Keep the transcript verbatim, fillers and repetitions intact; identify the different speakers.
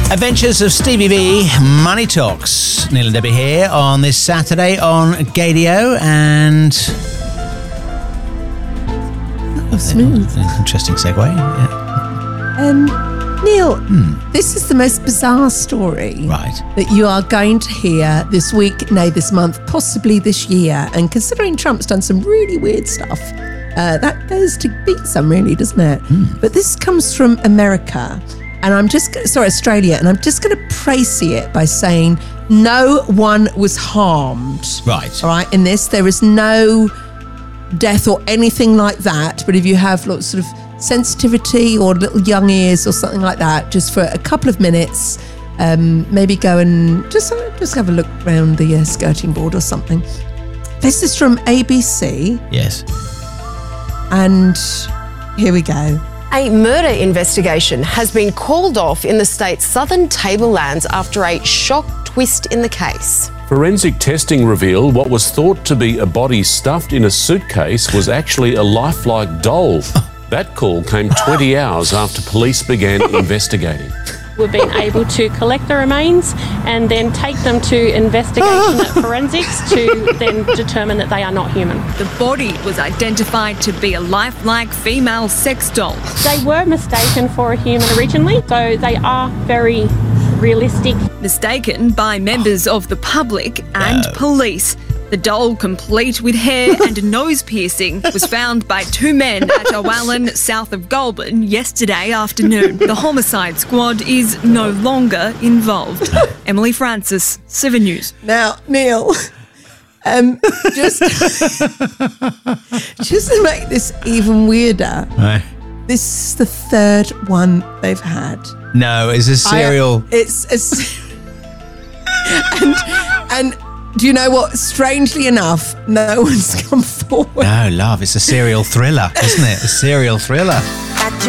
Speaker 1: Adventures of Stevie V, Money Talks. Neil and Debbie here on this Saturday on Gadio, and
Speaker 2: oh, smooth.
Speaker 1: Interesting segue. Yeah.
Speaker 2: Um, Neil, hmm. this is the most bizarre story
Speaker 1: right.
Speaker 2: that you are going to hear this week, no, this month, possibly this year. And considering Trump's done some really weird stuff, uh, that goes to beat some, really, doesn't it? Hmm. But this comes from America. And I'm just, sorry, Australia, and I'm just going to précis it by saying no one was harmed.
Speaker 1: Right.
Speaker 2: All right, in this, there is no death or anything like that. But if you have lots sort of sensitivity or little young ears or something like that, just for a couple of minutes, um, maybe go and just, uh, just have a look around the uh, skirting board or something. This is from A B C.
Speaker 1: Yes.
Speaker 2: And here we go.
Speaker 3: A murder investigation has been called off in the state's southern tablelands after a shock twist in the case.
Speaker 4: Forensic testing revealed what was thought to be a body stuffed in a suitcase was actually a lifelike doll. That call came twenty hours after police began investigating.
Speaker 5: We've been able to collect the remains and then take them to investigation forensics to then determine that they are not human.
Speaker 6: The body was identified to be a lifelike female sex doll.
Speaker 5: They were mistaken for a human originally, so they are very realistic.
Speaker 6: Mistaken by members of the public and
Speaker 1: no.
Speaker 6: police. The doll, complete with hair and a nose piercing, was found by two men at Owallan, south of Goulburn, yesterday afternoon. The homicide squad is no longer involved. Emily Francis, Seven News.
Speaker 2: Now, Neil, um, just, just to make this even weirder,
Speaker 1: right.
Speaker 2: this is the third one they've had.
Speaker 1: No, it's a serial.
Speaker 2: I, it's a, and and. Do you know what? Strangely enough, no one's come forward.
Speaker 1: No, love, it's a serial thriller, isn't it? A serial thriller.